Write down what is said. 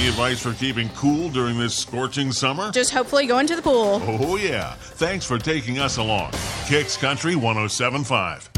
Any advice for keeping cool during this scorching summer? Just hopefully going to the pool. Oh, yeah. Thanks for taking us along. Kicks Country 107.5.